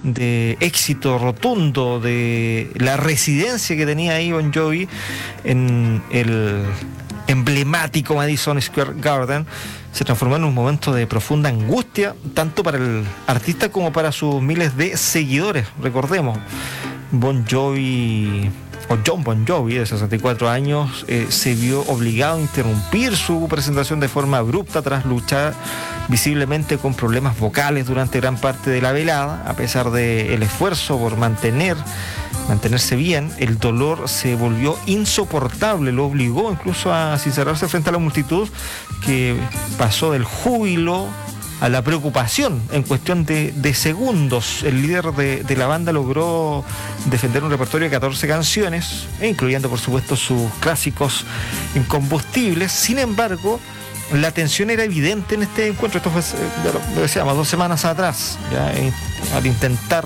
de éxito rotundo de la residencia que tenía ahí Bon Jovi en el emblemático Madison Square Garden se transformó en un momento de profunda angustia, tanto para el artista como para sus miles de seguidores. Recordemos, Bon Jovi, o Jon Bon Jovi, de 64 años, se vio obligado a interrumpir su presentación de forma abrupta tras luchar visiblemente con problemas vocales durante gran parte de la velada. A pesar del esfuerzo por mantenerse bien, el dolor se volvió insoportable, lo obligó incluso a sincerarse frente a la multitud, que pasó del júbilo a la preocupación en cuestión de segundos. El líder de la banda logró defender un repertorio de 14 canciones, incluyendo por supuesto sus clásicos incombustibles. Sin embargo, la tensión era evidente en este encuentro. Esto fue, lo decíamos, 2 semanas atrás, ya, al intentar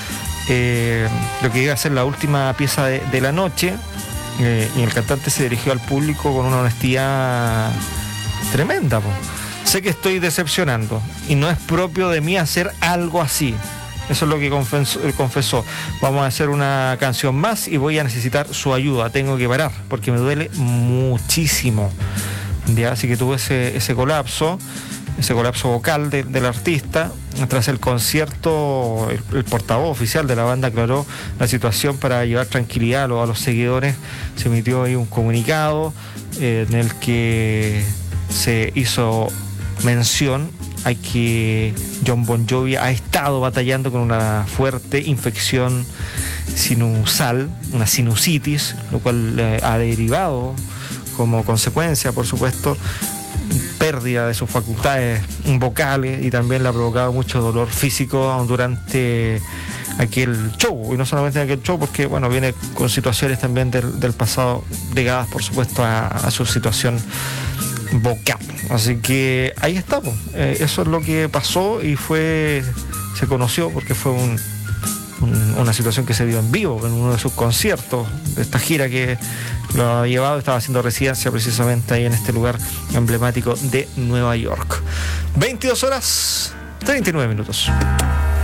lo que iba a ser la última pieza de la noche, y el cantante se dirigió al público con una honestidad tremenda. Sé que estoy decepcionando y no es propio de mí hacer algo así. Eso es lo que confesó. Vamos a hacer una canción más y voy a necesitar su ayuda. Tengo que parar porque me duele muchísimo. ¿Ya? Así que tuve ese colapso vocal del artista. Tras el concierto, el portavoz oficial de la banda aclaró la situación para llevar tranquilidad a los seguidores. Se emitió ahí un comunicado en el que se hizo mención a que Jon Bon Jovi ha estado batallando con una fuerte infección sinusal, una sinusitis, lo cual ha derivado como consecuencia, por supuesto, pérdida de sus facultades vocales, y también le ha provocado mucho dolor físico durante aquel show, y no solamente aquel show, porque bueno, viene con situaciones también del pasado ligadas, por supuesto, a su situación vocal. Así que ahí estamos. Eso es lo que pasó y se conoció porque fue una situación que se dio en vivo en uno de sus conciertos de esta gira que lo ha llevado. Estaba haciendo residencia precisamente ahí en este lugar emblemático de Nueva York. 22 horas 39 minutos.